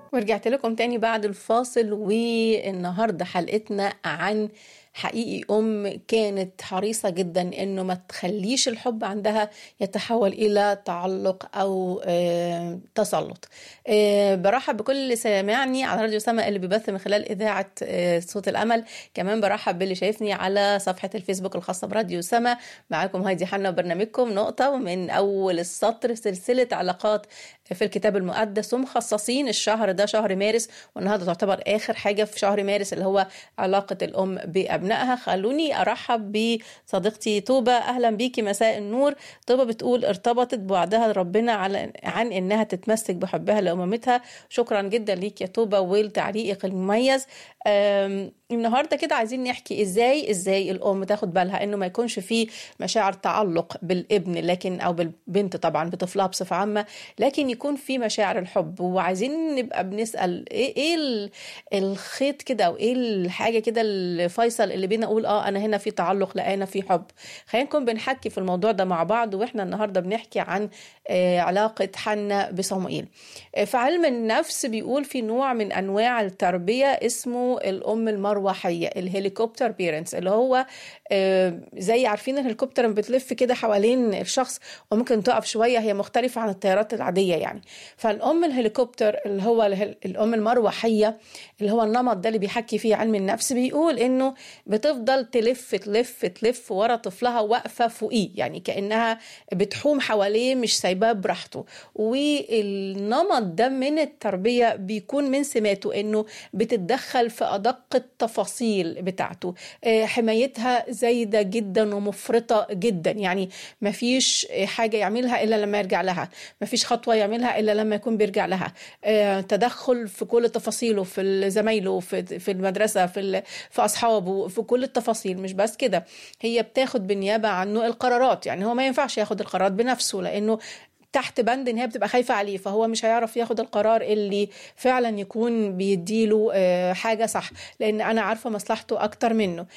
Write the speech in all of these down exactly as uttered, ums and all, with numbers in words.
ورجعت لكم تاني بعد الفاصل، والنهاردة حلقتنا عن حقيقي أم كانت حريصة جدا إنه ما تخليش الحب عندها يتحول إلى تعلق أو آه تسلط. آه برحب بكل اللي سامعني على راديو سما اللي بيبث من خلال إذاعة آه صوت الأمل. كمان برحب باللي شايفني على صفحة الفيسبوك الخاصة براديو سما. معاكم هايدي حنا وبرنامجكم نقطة من أول السطر، سلسلة علاقات في الكتاب المقدس، ومخصصين الشهر ده شهر مارس، والنهارده تعتبر آخر حاجة في شهر مارس اللي هو علاقة الأم بأبنائها. خلوني أرحب بصديقتي توبة. أهلا بيكي، مساء النور. توبة بتقول ارتبطت بوعدها ربنا على عن إنها تتمسك بحبها لأمومتها. شكرا جدا ليك يا توبة والتعليق المميز. النهارده كده عايزين نحكي ازاي ازاي الام تاخد بالها انه ما يكونش فيه مشاعر تعلق بالابن لكن او بالبنت، طبعا بطفلها بصفه عامه، لكن يكون في مشاعر الحب. وعايزين نبقى بنسال ايه ايه الخيط كده، او ايه الحاجه كده الفيصل اللي بينا اقول اه انا هنا في تعلق، لا انا في حب. خلينا نكون بنحكي في الموضوع ده مع بعض، واحنا النهارده بنحكي عن آه علاقه حنا بصموئيل. آه في علم النفس بيقول في نوع من انواع التربيه اسمه الام المروحيه، الهليكوبتر بيرنتس، اللي هو آه زي عارفين الهليكوبتر بتلف كده حوالين الشخص وممكن تقف شويه، هي مختلفه عن الطيارات العاديه يعني. فالام الهليكوبتر اللي هو الام المروحيه اللي هو النمط ده اللي بيحكي فيه علم النفس، بيقول انه بتفضل تلف تلف تلف ورا طفلها واقفه فوقيه، يعني كانها بتحوم حواليه مش سايباه براحته. والنمط ده من التربيه بيكون من سماته انه بتتدخل في ادق التفاصيل بتاعته. حمايتها زايده جدا ومفرطه جدا، يعني مفيش حاجه يعملها الا لما يرجع لها، مفيش خطوه يعملها الا لما يكون بيرجع لها. تدخل في كل تفاصيله، في زمايله، في في المدرسه، في في اصحابه، في كل التفاصيل. مش بس كده، هي بتاخد بالنيابه عنه القرارات، يعني هو ما ينفعش ياخد القرارات بنفسه لانه تحت بند ان هي بتبقى خايفه عليه، فهو مش هيعرف ياخد القرار اللي فعلا يكون بيديله حاجه صح، لان انا عارفه مصلحته اكتر منه.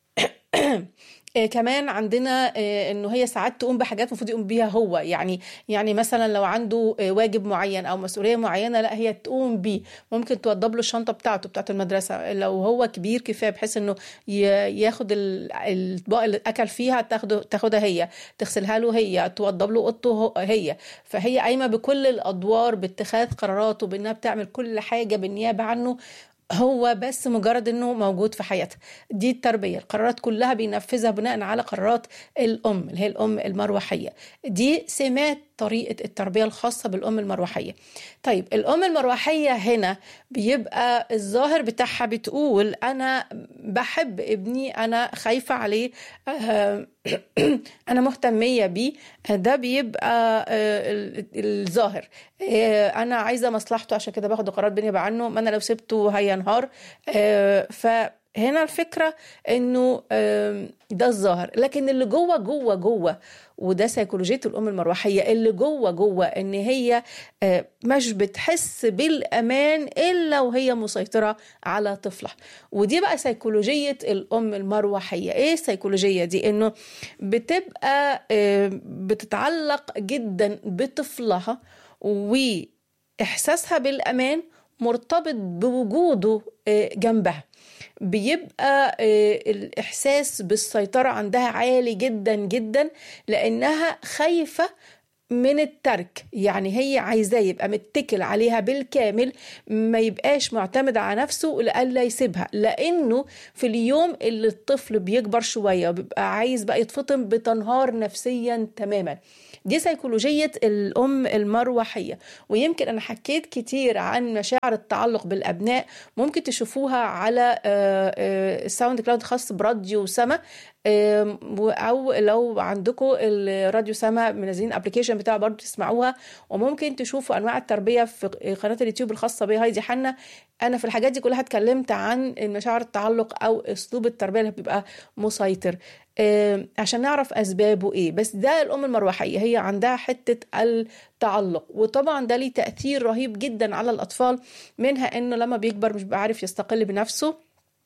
آه كمان عندنا آه انه هي ساعات تقوم بحاجات المفروض يقوم بيها هو، يعني يعني مثلا لو عنده آه واجب معين او مسؤوليه معينه، لا هي تقوم بيه. ممكن توضب له الشنطه بتاعته بتاعه المدرسه لو هو كبير كفايه بحيث انه ياخد الاطباق اللي اكل فيها تاخده تاخدها هي، تغسلها له هي، توضب له اوضته هي. فهي قايمه بكل الادوار باتخاذ قرارات وبانها بتعمل كل حاجه بالنيابه عنه، هو بس مجرد انه موجود في حياتها. دي التربية، القرارات كلها بينفذها بناء على قرارات الام اللي هي الام المروحية. دي سمات طريقة التربية الخاصة بالام المروحية. طيب الام المروحية هنا بيبقى الظاهر بتاعها بتقول انا بحب ابني، انا خايفة عليه، انا مهتمية بيه. ده بيبقى الظاهر، انا عايزة مصلحته عشان كده باخد قرارات بنيابة عنه، ما انا لو سبته هينهار. فهنا الفكرة انه ده الظاهر، لكن اللي جوه جوه جوه، وده سيكولوجية الأم المروحية، اللي جوه جوه إن هي مش بتحس بالأمان إلا وهي مسيطرة على طفلها. ودي بقى سيكولوجية الأم المروحية. إيه السيكولوجية دي؟ إنه بتبقى بتتعلق جدا بطفلها، وإحساسها بالأمان مرتبط بوجوده جنبها. بيبقى الإحساس بالسيطرة عندها عالي جدا جدا، لأنها خايفة من الترك، يعني هي عايزاه يبقى متكل عليها بالكامل، ما يبقاش معتمد على نفسه لألا يسيبها، لأنه في اليوم اللي الطفل بيكبر شوية وبيبقى عايز بقى يتفطم بتنهار نفسيا تماما. دي سيكولوجية الأم المروحية. ويمكن أنا حكيت كتير عن مشاعر التعلق بالأبناء، ممكن تشوفوها على الساوند كلاود خاص براديو سما، او لو عندكم الراديو سما منزلين ابلكيشن بتاعه برضو تسمعوها. وممكن تشوفوا انواع التربيه في قناه اليوتيوب الخاصه بي هايدي حنا. انا في الحاجات دي كلها اتكلمت عن مشاعر التعلق او اسلوب التربيه اللي بيبقى مسيطر، عشان نعرف اسبابه ايه. بس ده الام المروحيه هي عندها حته التعلق، وطبعا ده ليه تاثير رهيب جدا على الاطفال، منها انه لما بيكبر مش بيعرف يستقل بنفسه،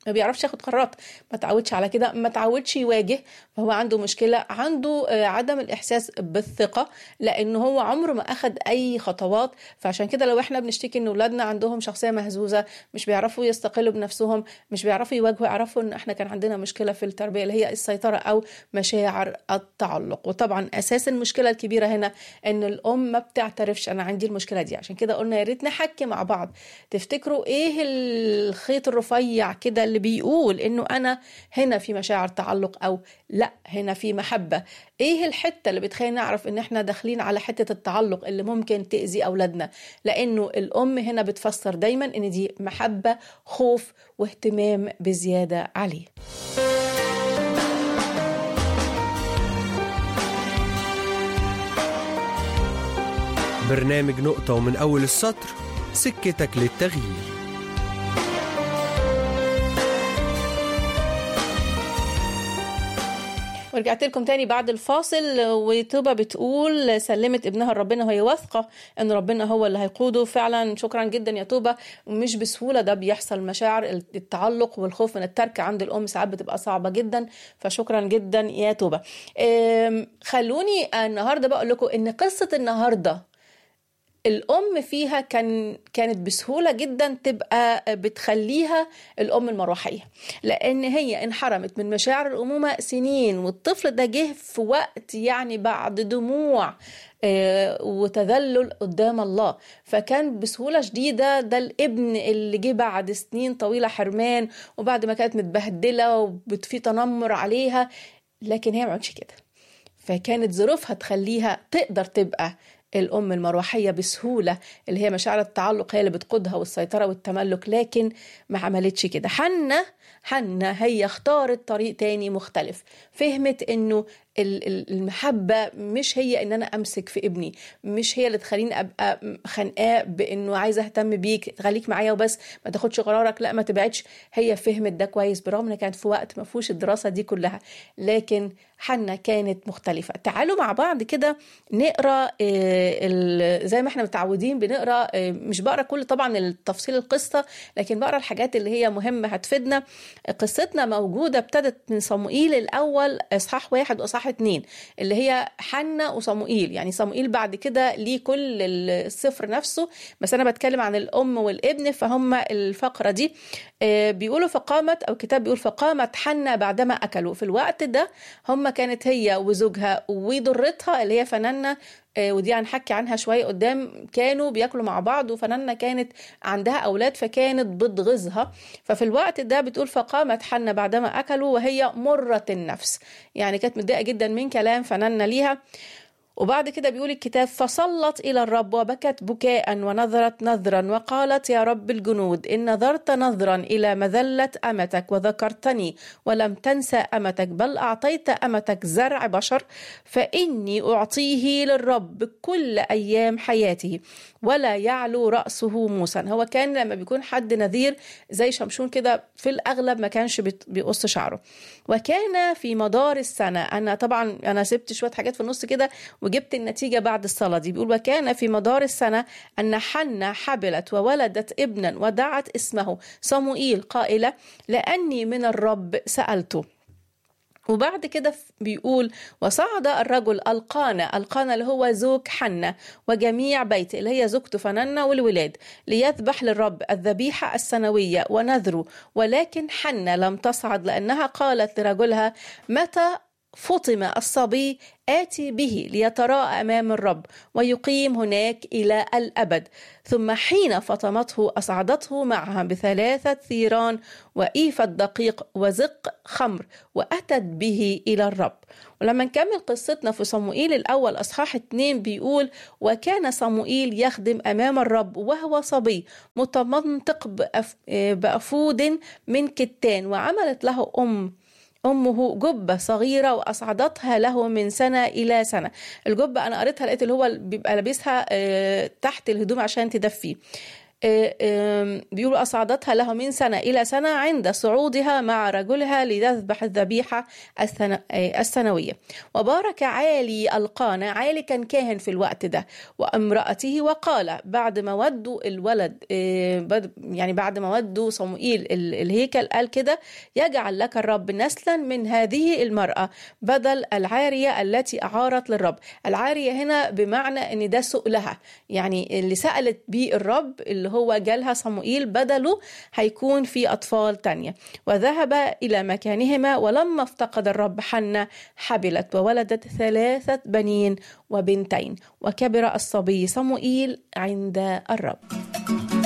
ما بيعرفش ياخد قرارات، ما تعودش على كده، ما تعودش يواجه، فهو عنده مشكلة، عنده عدم الإحساس بالثقة لأنه هو عمره ما أخد أي خطوات. فعشان كده لو احنا بنشتكي إن أولادنا عندهم شخصية مهزوزة، مش بيعرفوا يستقلوا بنفسهم، مش بيعرفوا يواجهوا، يعرفوا إن احنا كان عندنا مشكلة في التربية اللي هي السيطرة أو مشاعر التعلق. وطبعا أساس المشكلة الكبيرة هنا إن الأم ما بتعترفش أنا عندي المشكلة دي. عشان كده قلنا يا ريت نحكي مع بعض، تفتكروا إيه الخيط الرفيع كده اللي بيقول إنه أنا هنا في مشاعر تعلق أو لا هنا في محبة؟ إيه الحتة اللي بتخلينا نعرف إن إحنا داخلين على حتة التعلق اللي ممكن تأذي أولادنا؟ لأنه الأم هنا بتفسر دايما إن دي محبة، خوف، واهتمام بزيادة عليه. برنامج نقطة ومن أول السطر، سكتك للتغيير. ورجعت لكم تاني بعد الفاصل. وتوبة بتقول سلمت ابنها لربنا وهي واثقة ان ربنا هو اللي هيقوده. فعلا شكرا جدا يا توبة. ومش بسهولة ده بيحصل، مشاعر التعلق والخوف من الترك عند الأم ساعات بتبقى صعبة جدا، فشكرا جدا يا توبة. خلوني النهاردة بقول لكم ان قصة النهاردة الأم فيها كان كانت بسهولة جدا تبقى بتخليها الأم المروحية، لأن هي انحرمت من مشاعر الأمومة سنين، والطفل ده جه في وقت يعني بعد دموع وتذلل قدام الله. فكان بسهولة شديدة ده الابن اللي جه بعد سنين طويلة حرمان، وبعد ما كانت متبهدلة وفي تنمر عليها، لكن هي ما عملتش كده. فكانت ظروفها تخليها تقدر تبقى الأم المروحية بسهولة، اللي هي مشاعر التعلق هي اللي بتقودها والسيطرة والتملك، لكن ما عملتش كده. حنة حنة هي اختارت طريق تاني مختلف، فهمت انه المحبة مش هي ان انا امسك في ابني، مش هي اللي تخليني ابقى خنقاه بانه عايزة اهتم بيك، خليك معايا وبس، ما تاخدش قرارك، لا ما تبعدش. هي فهمت ده كويس برغم ان كانت في وقت ما فيهوش الدراسة دي كلها، لكن حنة كانت مختلفة. تعالوا مع بعض كده نقرأ زي ما احنا متعودين بنقرأ، مش بقرأ كل طبعا التفصيل القصة، لكن بقرأ الحاجات اللي هي مهمة هتفيدنا. قصتنا موجودة ابتدت من صموئيل الأول إصحاح واحد وإصحاح اتنين، اللي هي حنة وصموئيل. يعني صموئيل بعد كده ليه كل السفر نفسه، بس أنا بتكلم عن الأم والابن، فهم الفقرة دي بيقولوا فقامت، أو كتاب بيقول فقامت حنة بعدما أكلوا. في الوقت ده هم كانت هي وزوجها وضرتها اللي هي فنانة، ودي هنحكي عنها شوية قدام، كانوا بياكلوا مع بعض، وفنانة كانت عندها أولاد فكانت بتغيظها. ففي الوقت ده بتقول فقامت حنة بعدما أكلوا وهي مرة النفس، يعني كانت متضايقة جدا من كلام فنانة ليها. وبعد كده بيقول الكتاب فصلت إلى الرب وبكت بكاء ونظرت نظرا وقالت يا رب الجنود إن نظرت نظرا إلى مذلة أمتك وذكرتني ولم تنسى أمتك، بل أعطيت أمتك زرع بشر، فإني أعطيه للرب كل أيام حياته ولا يعلو رأسه موسى. هو كان لما بيكون حد نذير زي شمشون كده في الأغلب ما كانش بيقص شعره. وكان في مدار السنة، أنا طبعا أنا سبت شوية حاجات في النص كده وجبت النتيجة بعد الصلاة دي. بيقول وكان في مدار السنة أن حنة حبلت وولدت ابنا ودعت اسمه صموئيل قائلة لأني من الرب سألته. وبعد كده بيقول وصعد الرجل القانا، القانا اللي هو زوج حنة وجميع بيته اللي هي زوجته فنانة والولاد، ليذبح للرب الذبيحة السنوية ونذره، ولكن حنة لم تصعد لأنها قالت لرجلها متى فطم الصبي آتي به ليتراءى أمام الرب ويقيم هناك إلى الأبد. ثم حين فطمته أصعدته معها بثلاثة ثيران وإيفة دقيق وزق خمر وأتت به إلى الرب. ولما نكمل قصتنا في صموئيل الأول أصحاح اتنين بيقول وكان صموئيل يخدم أمام الرب وهو صبي متمنطق بأفود من كتان، وعملت له أم أمه جبة صغيرة وأصعدتها له من سنة إلى سنة. الجبة أنا قريتها لقيت اللي هو بيبقى لابسها تحت الهدوم عشان تدفيه. بيقولوا أصعدتها له من سنة إلى سنة عند صعودها مع رجلها لتذبح الذبيحة السنوية. وبارك عالي القانا، عالي كان كاهن في الوقت ده، وامرأته، وقال بعد ما ودوا الولد، يعني بعد ما ودوا صموئيل الهيكل، قال كده: يجعل لك الرب نسلا من هذه المرأة بدل العارية التي أعارت للرب. العارية هنا بمعنى ان ده سؤلها، يعني اللي سألت بيه الرب اللي هو جالها صموئيل، بدله هيكون في أطفال تانية. وذهب إلى مكانهما، ولما افتقد الرب حنة حبلت وولدت ثلاثة بنين وبنتين، وكبر الصبي صموئيل عند الرب.